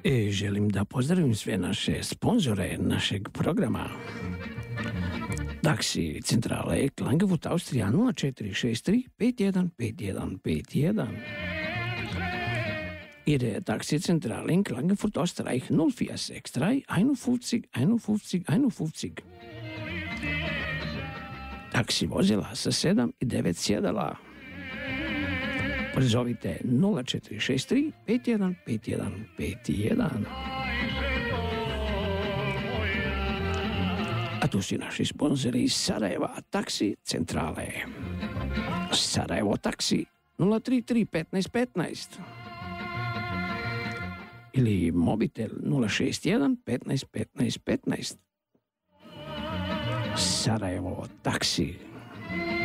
Želim da pozdravim sve naše sponzore našeg programa. Taksi centrale Klagenfurt Austrija 0463 515151. Ihre Taxizentrale in Klagenfurt Österreich 0463 51 51 51. Taksi vozila sa 7 i 9 sjedala. Pozovite 0463 51 51 51. A tu su naši sponzori iz Sarajeva Taksi centrale. Sarajevo Taksi 033 15 15. Ili mobitel 061 15 15 15. Sarajevo Taksi.